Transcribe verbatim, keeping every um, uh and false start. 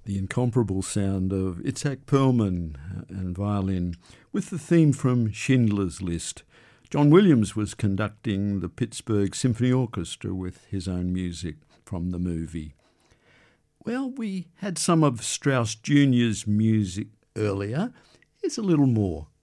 the incomparable sound of Itzhak Perlman and violin, with the theme from Schindler's List. John Williams was conducting the Pittsburgh Symphony Orchestra with his own music from the movie. Well, we had some of Strauss Junior's music earlier. Here's a little more.